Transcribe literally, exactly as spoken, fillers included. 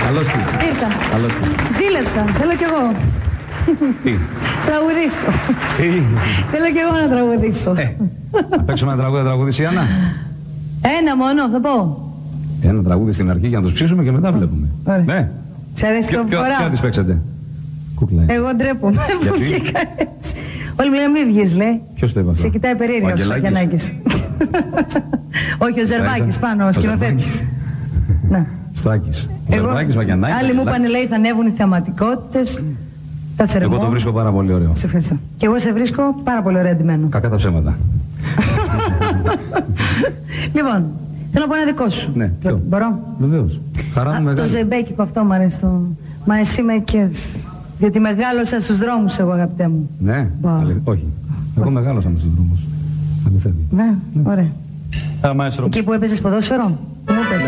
Καλώς τι. Ήρθα. Καλώς τι. Ζήλεψα. Θέλω κι εγώ. Τι. Τραγουδήσω. Τι. Θέλω κι εγώ να τραγουδήσω. Ε, να παίξουμε ένα τραγούδι, θα τραγουδήσει η Άννα. Ένα μόνο, θα πω. Ένα τραγούδι στην αρχή για να τους ψήσουμε και μετά βλέπουμε. Ωραία. Ναι. Σ' αρέσει το Ποιο φορά. θα τις παίξετε? Κούκλα. Εγώ ντρέπομαι που βγήκα έτσι. Όλοι μου λένε μη βγεις, λέει. Ποιος το είπε αυτό? Σε κοιτάει περίεργα ο Γιαννάκης. Όχι, ο Ζερβάκης πάνω, ο σκηνοθέτης. Ναι. Στάκης. Εγώ, Ζερβάκης, Βαγιαννάκης. άλλοι μου είπαν, λέει, θα ανέβουν οι θεματικότητες. Τα θερμό. Εγώ το βρίσκω πάρα πολύ ωραίο. Σε ευχαριστώ. Και εγώ σε βρίσκω πάρα πολύ ωραία ντυμένο. Κακά τα ψέματα. Λοιπόν, θέλω να πω ένα δικό σου. Ναι, ποιο? Μπορώ? Βεβαίως. Χαρά μου Α, μεγάλη. το ζεμπέκικο αυτό μου αρέσει. Το... Μα εσύ με εκκαίρεσες. Διότι μεγάλωσα στους δρόμους εγώ, αγαπητέ μου. Ναι, αληθ... όχι. Εγώ μεγάλωσα με στους δρόμους. Αληθεύει. Ναι, ωραία. Α, μαέστρο. Εκεί που έπαιζες ποδόσφαιρο, μου πες.